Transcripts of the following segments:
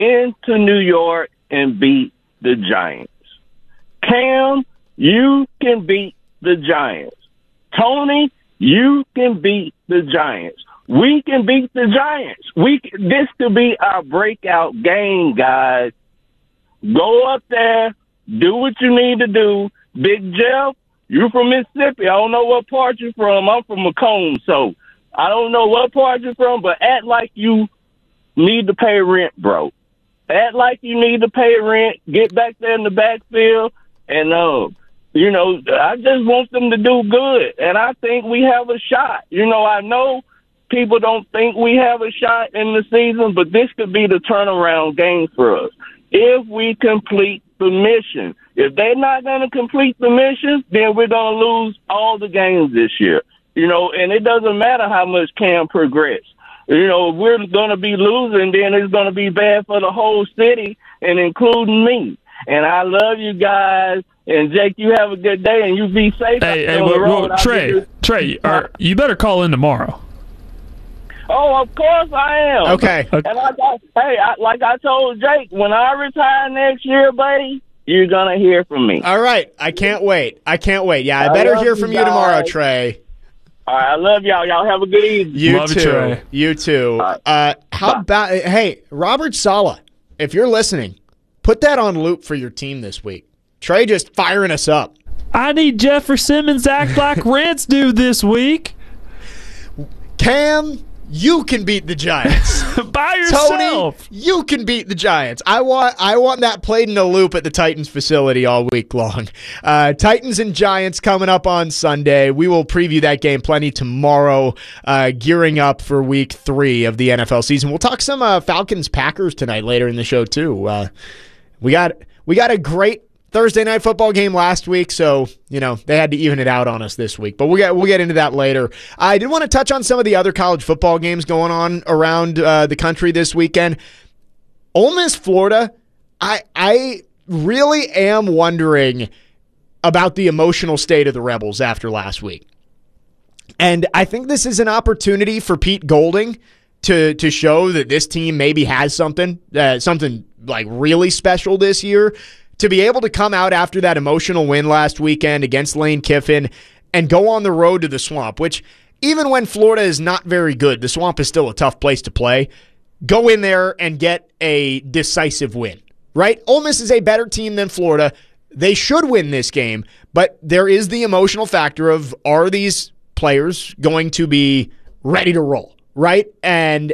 into New York and beat the Giants. Cam, you can beat the Giants. Tony, you can beat the Giants. We can beat the Giants. This could be our breakout game, guys. Go up there, do what you need to do. Big Jeff, you're from Mississippi. I don't know what part you're from. I'm from Macomb, so I don't know what part you're from, but act like you need to pay rent, bro. Act like you need to pay rent. Get back there in the backfield, and I just want them to do good, and I think we have a shot. I know people don't think we have a shot in the season, but this could be the turnaround game for us if we complete the mission. If they're not going to complete the mission, then we're going to lose all the games this year. And it doesn't matter how much Cam progress. If we're going to be losing, then it's going to be bad for the whole city, and including me. And I love you guys. And, Jake, you have a good day, and you be safe. Trey, you better call in tomorrow. Oh, of course I am. Okay. And like I told Jake, when I retire next year, buddy, you're going to hear from me. All right. I can't wait. Yeah, I better hear from you tomorrow, Trey. All right. I love y'all. Y'all have a good evening. Love you, Trey. You too. Right. Hey, Robert Saleh, if you're listening, put that on loop for your team this week. Trey just firing us up. I need Jefferson Simmons act like Rents do this week. Cam, you can beat the Giants. By yourself. Tony, you can beat the Giants. I want that played in a loop at the Titans facility all week long. Titans and Giants coming up on Sunday. We will preview that game plenty tomorrow, gearing up for week 3 of the NFL season. We'll talk some Falcons-Packers tonight later in the show, too. We got a great Thursday night football game last week, so they had to even it out on us this week. But we'll get into that later. I did want to touch on some of the other college football games going on around the country this weekend. Ole Miss, Florida. I really am wondering about the emotional state of the Rebels after last week, and I think this is an opportunity for Pete Golding to show that this team maybe has something like really special this year. To be able to come out after that emotional win last weekend against Lane Kiffin and go on the road to the Swamp, which even when Florida is not very good, the Swamp is still a tough place to play. Go in there and get a decisive win, right? Ole Miss is a better team than Florida. They should win this game, but there is the emotional factor of, are these players going to be ready to roll, right? And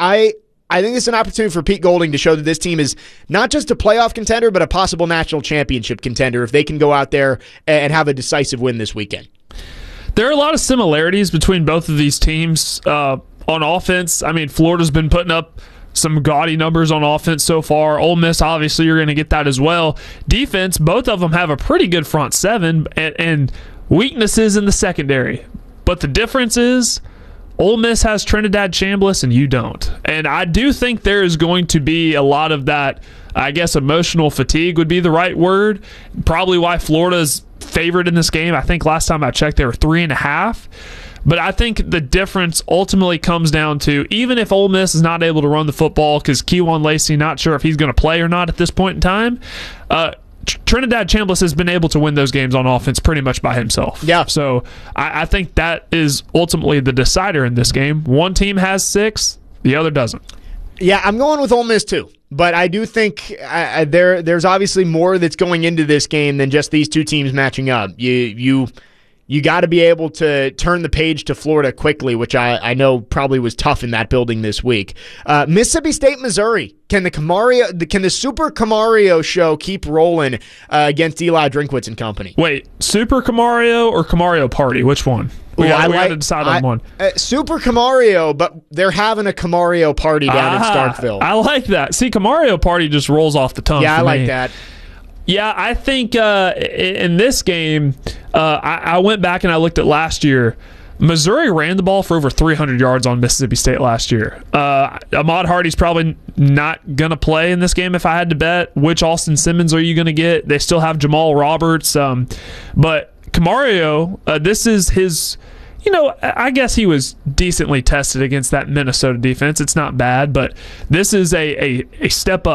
I think it's an opportunity for Pete Golding to show that this team is not just a playoff contender, but a possible national championship contender if they can go out there and have a decisive win this weekend. There are a lot of similarities between both of these teams on offense. I mean, Florida's been putting up some gaudy numbers on offense so far. Ole Miss, obviously, you're going to get that as well. Defense, both of them have a pretty good front seven and weaknesses in the secondary. But the difference is Ole Miss has Trinidad Chambliss and you don't. And I do think there is going to be a lot of that, I guess emotional fatigue would be the right word. Probably why Florida's favored in this game. I think last time I checked they were 3.5. But I think the difference ultimately comes down to, even if Ole Miss is not able to run the football because Kejuan Lacey not sure if he's going to play or not at this point in time, Trinidad Chambliss has been able to win those games on offense pretty much by himself. Yeah. So I think that is ultimately the decider in this game. One team has 6, the other doesn't. Yeah, I'm going with Ole Miss too. But I do think there's obviously more that's going into this game than just these two teams matching up. You got to be able to turn the page to Florida quickly, which I know probably was tough in that building this week. Mississippi State, Missouri. Can the Super Camario show keep rolling against Eli Drinkwitz and company? Wait, Super Camario or Camario Party? Which one? We got to decide on one. Super Camario, but they're having a Camario party down in Starkville. I like that. See, Camario Party just rolls off the tongue. Yeah, for I like me. that. Yeah, I think in this game, I went back and I looked at last year. Missouri ran the ball for over 300 yards on Mississippi State last year. Ahmad Hardy's probably not going to play in this game if I had to bet. Which Austin Simmons are you going to get? They still have Jamal Roberts. But Camario, this is I guess he was decently tested against that Minnesota defense. It's not bad, but this is a step up